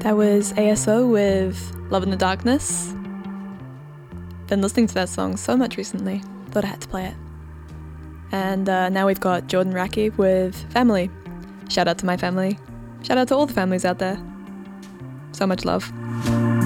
That was ASO with Love in the Darkness. Been listening to that song so much recently, thought I had to play it. And now we've got Jordan Rakey with Family. Shout out to my family. Shout out to all the families out there. So much love.